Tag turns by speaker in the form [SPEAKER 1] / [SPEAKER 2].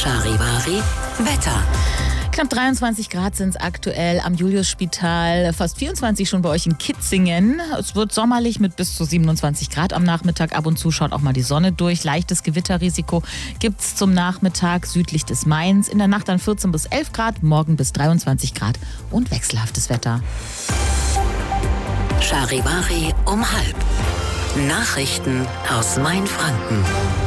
[SPEAKER 1] Charivari Wetter.
[SPEAKER 2] Knapp 23 Grad sind es aktuell am Juliusspital, fast 24 schon bei euch in Kitzingen. Es wird sommerlich mit bis zu 27 Grad am Nachmittag. Ab und zu schaut auch mal die Sonne durch. Leichtes Gewitterrisiko gibt es zum Nachmittag südlich des Mains. In der Nacht dann 14 bis 11 Grad, morgen bis 23 Grad und wechselhaftes Wetter.
[SPEAKER 1] Charivari um 12:30. Nachrichten aus Mainfranken.